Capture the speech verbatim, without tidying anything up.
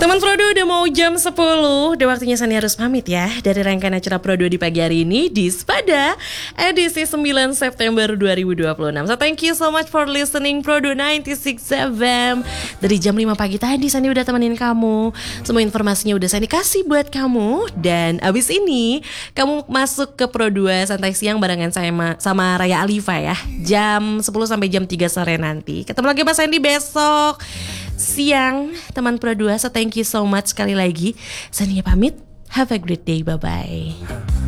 Teman Pro dua udah mau jam sepuluh. Udah waktunya Sani harus pamit ya dari rangkaian acara Pro dua di pagi hari ini di Spada edisi sembilan September dua ribu dua puluh enam. So thank you so much for listening Pro dua sembilan puluh enam F M. Dari jam lima pagi tadi Sani udah temenin kamu. Semua informasinya udah Sani kasih buat kamu. Dan abis ini kamu masuk ke Pro dua Santai Siang barengan sama, sama Raya Alifa ya. Jam sepuluh sampai jam tiga sore nanti. Ketemu lagi Mas Sandy besok siang teman Pro dua. So thank you so much sekali lagi. Sania pamit. Have a great day. Bye bye.